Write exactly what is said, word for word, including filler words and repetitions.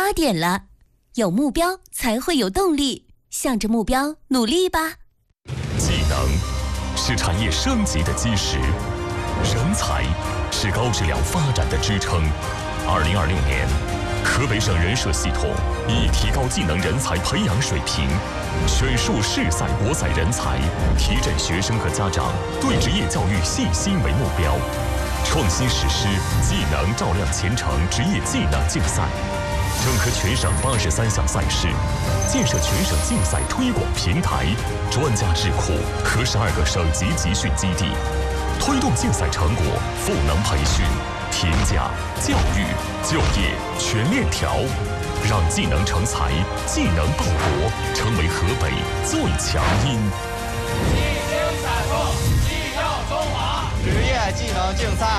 八点了，有目标才会有动力，向着目标努力吧。 技能是产业升级的基石，人才是高质量发展的支撑。二零二六年，河北省人社系统以提高技能人才培养水平，选树适赛博采人才，提振学生和家长对职业教育信心为目标，创新实施技能照亮前程职业技能竞赛，整合全省八十三项赛事，建设全省竞赛推广平台、专家智库和十二个省级集训基地，推动竞赛成果赋能培训、评价、教育、就业全链条，让技能成才、技能报国成为河北最强音。 一经闪烁，技耀中华，职业技能竞赛。